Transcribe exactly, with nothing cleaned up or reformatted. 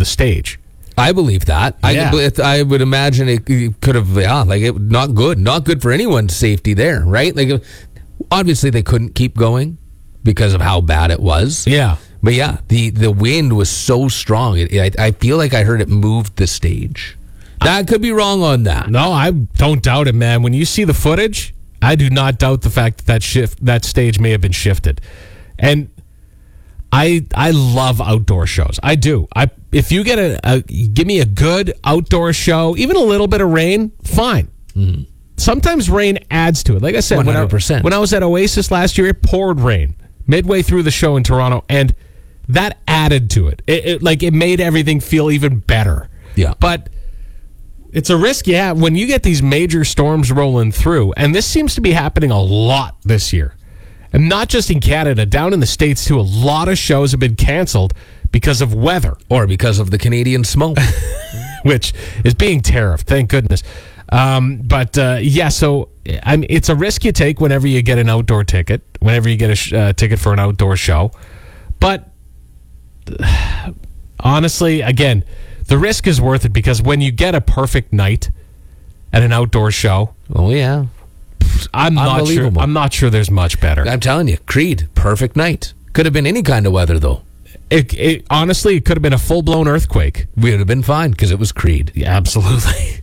the stage. I believe that. Yeah. I, I would imagine it could have, yeah, like, it, not good. Not good for anyone's safety there, right? Like, obviously, they couldn't keep going because of how bad it was. Yeah. But yeah, the, the wind was so strong. It, I, I feel like I heard it moved the stage. Now, I could be wrong on that. No, I don't doubt it, man. When you see the footage, I do not doubt the fact that that, shift, that stage may have been shifted. And I I love outdoor shows. I do. I if you get a, a give me a good outdoor show, even a little bit of rain, fine. Mm-hmm. Sometimes rain adds to it. Like I said, one hundred percent. When I, when I was at Oasis last year, it poured rain midway through the show in Toronto, and that added to it. It, it like it made everything feel even better. Yeah, but it's a risk you have when you get these major storms rolling through, and this seems to be happening a lot this year. And not just in Canada, down in the States, too, a lot of shows have been canceled because of weather. Or because of the Canadian smoke. Which is being tariffed, thank goodness. Um, but, uh, yeah, so I mean, it's a risk you take whenever you get an outdoor ticket, whenever you get a sh- uh, ticket for an outdoor show. But, uh, honestly, again, the risk is worth it because when you get a perfect night at an outdoor show... Oh, yeah. I'm not sure. I'm not sure there's much better. I'm telling you, Creed, perfect night. Could have been any kind of weather, though. It, it honestly, it could have been a full blown earthquake. We would have been fine because it was Creed. Yeah, absolutely.